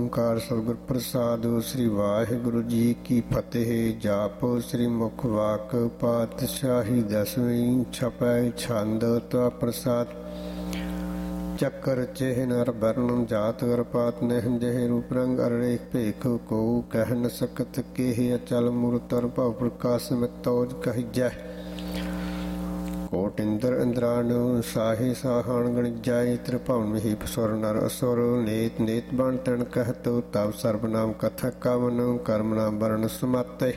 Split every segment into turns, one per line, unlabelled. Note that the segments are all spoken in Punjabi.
ਓਂਕਾਰ ਸਤਿਗੁਰ ਪ੍ਰਸਾਦਿ। ਸ੍ਰੀ ਵਾਹਿਗੁਰੂ ਜੀ ਕੀ ਫਤਿਹ। ਜਾਪ ਸ੍ਰੀ ਮੁਖ ਵਾਕ ਪਾਤਸ਼ਾਹੀ ਦਸਵੀਂ। ਛਪੈ ਛੰਦ ਤਾ ਪ੍ਰਸਾਦ। ਚੱਕਰ ਚਿਹ ਨਰ ਬਰਨ ਜਾਤ ਅਰ ਪਾਤ ਨਹਿ ਜਹ ਰੂਪ ਰੰਗ ਅਰ ਰੇਖ ਭੇਖ ਕੋ ਕਹਿ ਨ ਸਕਤ ਕੇਹ ਅਚਲ ਮੂਰਤ ਅਰ ਭਵ ਪ੍ਰਕਾਸ਼ ਮਿਤੌਜ ਕਹਿਜੈ। ਕੋਟ ਇੰਦਰ ਇੰਦਰਾਣੁ ਸਾਹੇ ਸਾਹਣ ਗਣਿਜਾਇ ਤ੍ਰਿਭਵਨ ਮਹੀਪ ਸੁਰ ਨਰ ਅਸੁਰ ਨੇਤ ਨੇਤ ਬਣ ਤਣ ਕਹਿਤ ਤਵ ਸਰਬਨਾਮ ਕਥਾ ਕਵਨ ਕਰਮ ਨਾਮ ਵਰਨ ਸਮਾਤੇ।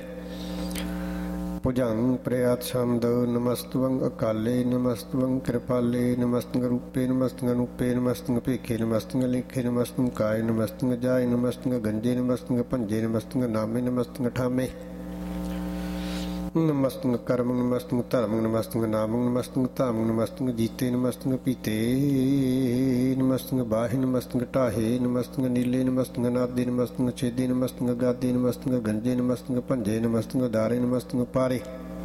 ਭੁਜੰਗ ਪ੍ਰਿਆਤ ਛੰਦ ਨਮਸਤਵੰ ਅਕਾਲੇ ਨਮਸਤਵੰ ਕਿਰਪਾਲੇ ਨਮਸਤੰ ਰੂਪੇ ਨਮਸਤੰ ਅਨੂਪੇ ਨਮਸਤੰ ਭੇਖੇ ਨਮਸਤੰ ਲੇਖੇ ਨਮਸਤੰ ਕਾਇ ਨਮਸਤੰ ਜਾਇ ਨਮਸਤੰ ਗੰਜੇ ਨਮਸਤੰ ਭੰਜੇ ਨਮਸਤੰ ਨਾਮੇ ਨਮਸਤੰ ਠਾਮੇ। ਨਮਸਤੰ ਕਰਮ ਨਮਸਤੰ ਧਰਮ ਨਮਸਤੰ ਨਾਮ ਨਮਸਤੰ ਧਾਮ ਨਮਸਤੰ ਜੀਤੇ ਨਮਸਤੰ ਪੀਤੇ ਨਮਸਤੰ ਬਾਹੇ ਨਮਸਤੰ ਢਾਹੇ ਨਮਸਤੰ ਨੀਲੇ ਨਮਸਤੰ ਨਾਦੇ ਨਮਸਤੰ ਛੇਦੇ ਨਮਸਤੰ ਗਾਦੇ ਨਮਸਤੰ ਗੰਜੇ ਨਮਸਤੰ ਭੰਜੇ ਨਮਸਤੰ ਦਾਰੇ ਨਮਸਤੰ ਪਾਰੇ।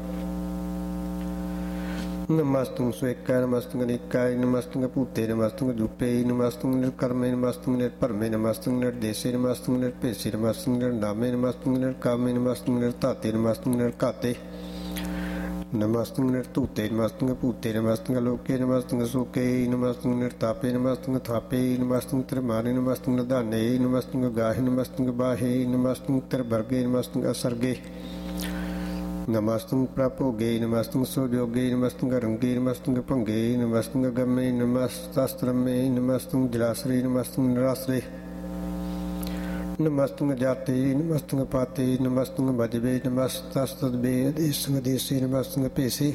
ਨਮਸਤੰ ਸਵੇਕੈ ਨਮਸਤੰ ਅਨੇਕਾਇ ਨਮਸਤੰ ਭੂਤੇ ਨਮਸਤੰ ਜੂਪੇ ਨਮਸਤੰ ਨਿਰਕਰਮੇ ਨਮਸਤੰ ਨਿਰਭਰਮੇ ਨਮਸਤੰ ਨਿਰਦੇਸੇ ਨਮਸਤੰ ਨਿਰਭੇਸੇ ਨਮਸਤੰ ਨਿਰਨਾਮੇ ਨਮਸਤੰ ਨਿਰਕਾਮੇ ਨਮਸਤੰ ਨਿਰਧਾਤੇ ਨਮਸਤੰ ਨਿਰਘਾਤੇ ਨਮਸਤੰ ਨਿਰਧੂਤੇ ਨਮਸਤੰ ਭੂਤੇ ਨਮਸਤੰ ਲੋਕੇ ਨਮਸਤੰ ਸੋਕੇ ਨਮਸਤੰ ਨਿਰਤਾਪੇ ਨਮਸਤੰ ਥਾਪੇ ਨਮਸਤੰ ਤ੍ਰਿਮਾਨੇ ਨਮਸਤੰ ਨਿਧਾਨੇ ਨਮਸਤੰ ਗਾਹੇ ਨਮਸਤੰ ਬਾਹੇ ਨਮਸਤੰ ਤ੍ਰਿਵਰਗੇ ਨਮਸਤੰ ਅਸਰਗੇ ਨਮਸਤੰ ਪ੍ਰਭੋਗੇ ਨਮਸਤੰ ਸੁਜੋਗੇ ਨਮਸਤੰ ਰੰਗੇ ਨਮਸਤੰ ਭੰਗੇ ਨਮਸਤੰ ਗਮੇ ਨਮਸਤਸਤਰਮੇ ਨਮਸਤੰ ਜਲਾਸਰੇ ਨਮਸਤੰ ਨਿਰਾਸਰੇ ਨਮਸਤੰ ਜਾਤੇ ਨਮਸਤੰ ਪਾਤੇ ਨਮਸਤੰ ਭਜਵੇ ਨਮਸਤਸਤਦਵੇ ਅਦੇਸੰ ਅਦੇਸੇ ਨਮਸਤੰ ਭੇਸੇ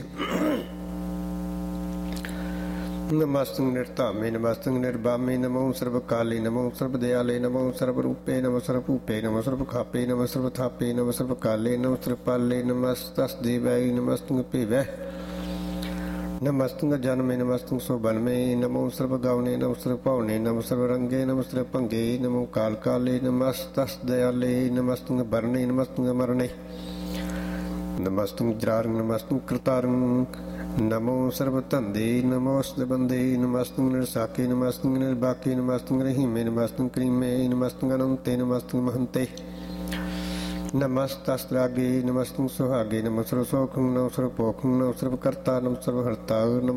ਨਮਸਤੰ ਨਿਰਧਾਮੇ ਨਮਸਤੰ ਨਿਰਬਾਮੇ ਨਮੋ ਸਰਬ ਕਾਲੇ ਨਮੋ ਸਰਬ ਦਿਆਲੇ ਨਮੋ ਸਰਬ ਰੂਪੇ ਨਮੋ ਸਰਬ ਭੂਪੇ ਨਮੋ ਸਰਬ ਖਾਪੇ ਨਮੋ ਸਰਬ ਥਾਪੇ ਨਮੋ ਸਰਬ ਕਾਲੇ ਨਮੋ ਸਰਬ ਪਾਲੇ ਨਮਸਤਸਦੇਵੈ ਨਮਸਤੰ ਭੇਵੈ ਨਮਸਤੰ ਜਨਮੇ ਨਮਸਤੰ ਸੁਬਨਮੇ ਨਮੋ ਸਰਬ ਗਾਵਨੇ ਨਮੋ ਸਰਬ ਭਾਵਨੇ ਨਮੋ ਸਰਬ ਰੰਗੇ ਨਮੋ ਸਰਬ ਭੰਗੇ ਨਮੋ ਕਾਲ ਕਾਲੇ ਨਮਸਤਸਦਿਆਲੇ ਨਮਸਤੰ ਵਰਨੇ ਨਮਸਤੰ ਮਰਨੇ ਨਮਸਤੰ ਜਰਾਰੰ ਨਮਸਤੰ ਕਰਤਾਰੰ ਨਮੋ ਸਰਬ ਧੰਦੇ ਨਮੋਸਤਿ ਬੰਦੇ ਨਮਸਤੰ ਨਿਰਸਾਕੇ ਨਮਸਤੰ ਨਿਰਬਾਕੇ ਨਮਸਤੰ ਰਹੀਮੇ ਨਮਸਤੰ ਕਰੀਮੇ ਨਮਸਤੰ ਅਨੰਤੇ ਨਮਸਤੰ ਮਹੰਤੇ ਨਮਸਤਸਰਾਗੇ ਨਮਸਤੰ ਸੁਹਾਗੇ ਨਮੋ ਸਰਬ ਸੋਖੰ ਨਮੋ ਸਰਬ ਪੋਖੰ ਨਮੋ ਸਰਬ ਕਰਤਾ ਨਮੋ ਸਰਬ ਹਰਤਾ।